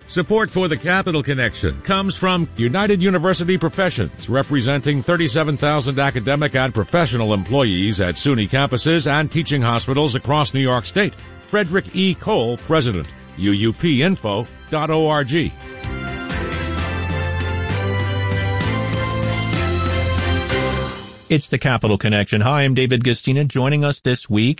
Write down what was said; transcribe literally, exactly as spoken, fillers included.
Support for the Capital Connection comes from United University Professions, representing thirty-seven thousand academic and professional employees at SUNY campuses and teaching hospitals across New York State. Frederick E. Cole, President, U U P info dot org. It's the Capital Connection. Hi, I'm David Gastina. Joining us this week